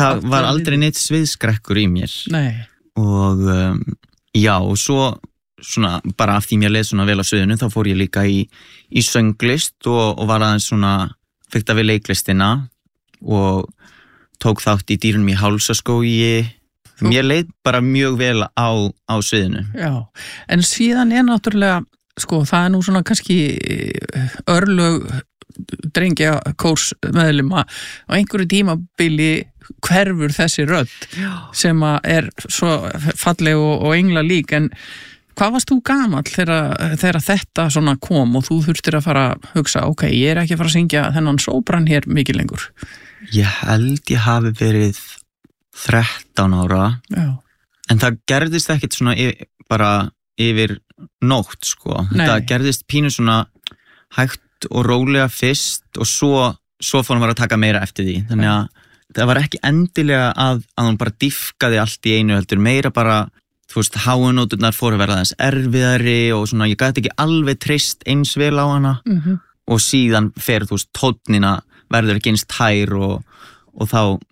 það var aldrei neitt sviðskrekkur í mér. Nei. Og já, og svo svona, bara af því mér leið svona vel á sviðinu, þá fór ég líka í sönglist og var aðeins svona, fyrta við leiklistina og tók þátt í Dýrunum í hálsaskógi. Mér leið bara mjög vel á sviðinu. Já, en síðan náttúrulega, sko, það nú svona kannski örlög drengja kórs meðlima á einhverju tímabili hverfur þessi rödd sem að svo falleg og engla lík, en hvað varst þú gamall þegar þetta svona kom og þú þurftir að fara að hugsa, ok, ég ekki að fara að syngja þennan sóbrann hér mikið lengur? Ég held ég hafi verið 13 ára. Já. En það gerðist ekkert svona bara yfir nótt, sko. Nei. Það gerðist pínu svona hægt og rólega fyrst og svo fór hann að taka meira eftir því. Þannig að það var ekki endilega að hún bara dýfkaði allt í einu heldur, meira bara, þú veist, háunóturnar fóru að verða aðeins erfiðari og svona, ég gæti ekki alveg treyst eins vel á hana og síðan fer, þú veist, tónnina verður ekki eins tær og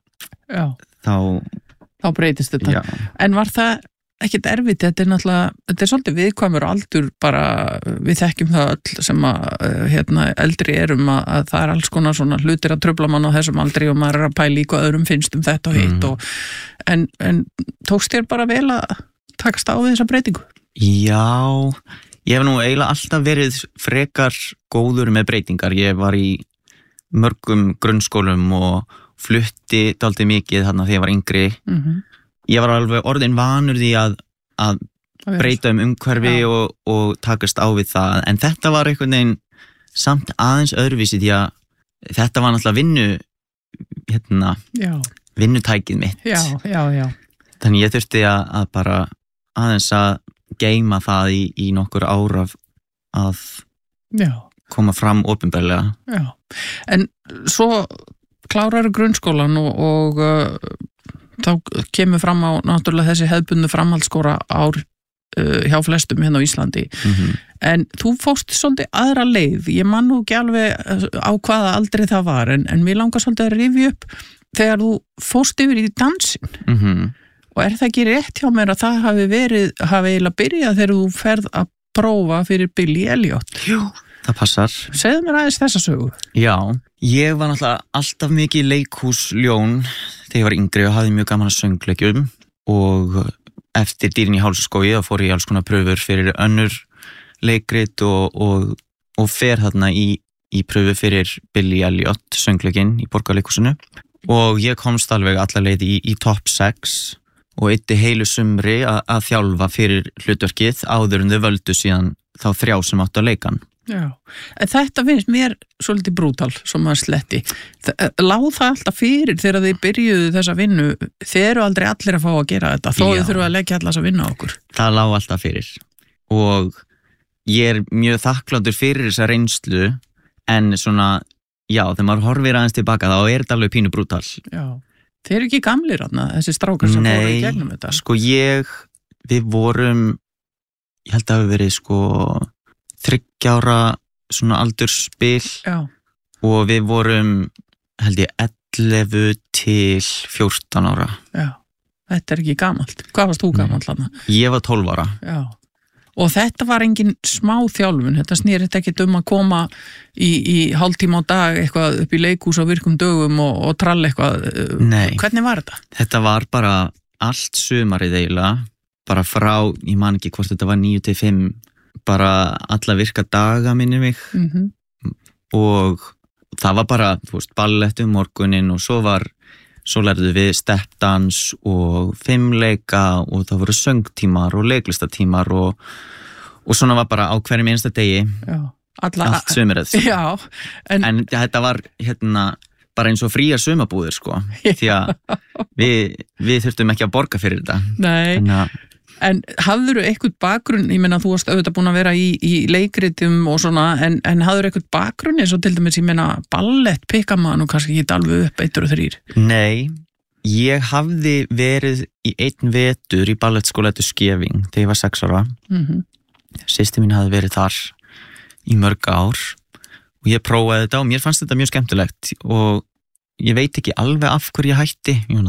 þá breytist þetta. Já. En var það ekkert erfitt? Þetta er svolítið viðkvæmur aldur, bara við þekkjum það öll sem að eldri erum að það alls konar svona hlutir að trufla mann á þessum aldri og maður að pæla í hvað öðrum finnst þetta og hitt en tókst þér bara vel að takast á við þessa breytingu? Já, ég hef nú eiginlega alltaf verið frekar góður með breytingar. Ég var í mörgum grunnskólum og flutti dálítið mikið þarna þegar ég var yngri. Ég var alveg orðinn vanur því að breyta umhverfi og takast á við það, en þetta var einhvern veginn samt aðeins öðruvísi því að þetta var náttúrulega vinnutækið mitt. Já. Þannig ég þurfti að bara aðeins að geyma það í nokkur ár að koma fram opinberlega. Já, en svo klárar grunnskólan og þá kemur fram á náttúrulega þessi hefðbundnu framhaldsskóla ár hjá flestum hérna á Íslandi. En þú fórst svolítið aðra leið. Ég man nú ekki alveg á hvaða aldrei það var, en mér langar svolítið að rifja upp þegar þú fórst yfir í dansin. Og það ekki rétt hjá mér að það hafi eiginlega byrjað þegar þú ferð að prófa fyrir Billy Elliot? Jú, það passar. Segðu mér aðeins þessa sögu. Já, ég var náttúrulega alltaf mikið leikhúsljón þegar ég var yngri og hafði mjög gaman að söngleikjum og eftir Dýrin í hálsaskógi þá fór ég alls konar pröfur fyrir önnur leikrit og fer þarna í pröfu fyrir Billy Elliot söngleikinn í Borgarleikhúsinu og ég komst alveg alla leið í topp 6 og eyddi heilu sumri að þjálfa fyrir hlutverkið áður en þau völdu síðan þá 3 sem áttu að leika hann. Já, en þetta finnst mér svolítið brútal sem maður sletti. Láð það alltaf fyrir þegar þið byrjuðu þessa vinnu, þeir eru aldrei allir að fá að gera þetta, þó þau þurfa að leggja allar þessa vinnu á okkur. Það láð alltaf fyrir og ég mjög þakkláttur fyrir þessa reynslu en svona, já, þegar maður horfir aðeins tilbaka þá þetta alveg pínu brútal. Já, þeir eru ekki gamlir þarna, þessi strákar sem fóru í gegnum þetta. Nei, sko við vorum, ég held að við verið sko 3 ára svona aldursspil og við vorum held ég 11 til 14 ára. Já, þetta er ekki gamalt. Hvað varst þú gamall þarna? Ég var 12 ára. Já, og þetta var engin smá þjálfun, þetta snýrist ekki að koma í hálftíma á dag eitthvað upp í leikhús á virkum dögum og trall eitthvað. Nei. Hvernig var þetta? Þetta var bara allt sumarið eiginlega, bara frá, ég man ekki hvort þetta var 9 til 5, bara alla virka daga minni mig og það var bara, þú veist, ballett morgunin og svo lærðu við steppdans og fimleika og það voru söngtímar og leiklistatímar og svona var bara á hverjum einasta degi allt sumarið. Já, en þetta var bara eins og fríar sumabúðir sko, því að við þurftum ekki að borga fyrir þetta. Nei. En hafðurðu eitthvað bakgrunn, ég meina þú varst auðvitað búin að vera í leikritum og svona, en hafðurðu eitthvað bakgrunn eins og til dæmis, ég meina ballett pikka maður nú kannski ekki alveg upp 1 og 3? Nei, ég hafði verið í 1 vetur í ballettskóla til Skeving þegar ég var 6 ára. Systir mín hafði verið þar í mörg ár og ég prófaði þetta og mér fannst þetta mjög skemmtilegt og ég veit ekki alveg af hverju ég hætti. Ég